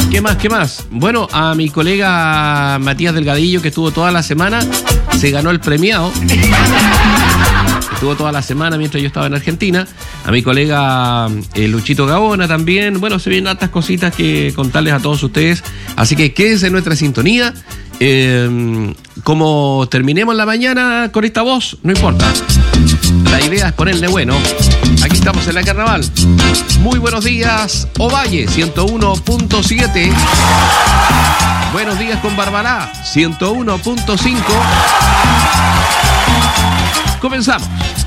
¿Qué más? ¿Qué más? Bueno, a mi colega Matías Delgadillo, que estuvo toda la semana, se ganó el premiado. Estuvo toda la semana mientras yo estaba en Argentina. A mi colega Luchito Gaona también. Bueno, se vienen hartas cositas que contarles a todos ustedes. Así que quédense en nuestra sintonía. Como terminemos la mañana con esta voz, no importa. La idea es ponerle bueno. Aquí estamos en la Carnaval. Muy buenos días, Ovalle 101.7. Buenos días con Barbará 101.5. Comenzamos.